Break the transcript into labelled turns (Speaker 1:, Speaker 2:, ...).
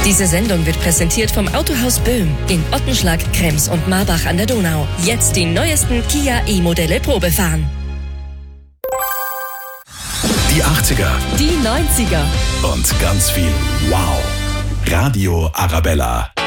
Speaker 1: Diese Sendung wird präsentiert vom Autohaus Böhm in Ottenschlag, Krems und Marbach an der Donau. Jetzt die neuesten Kia E-Modelle Probefahren.
Speaker 2: Die 80er.
Speaker 1: Die 90er.
Speaker 2: Und ganz viel Wow. Radio Arabella.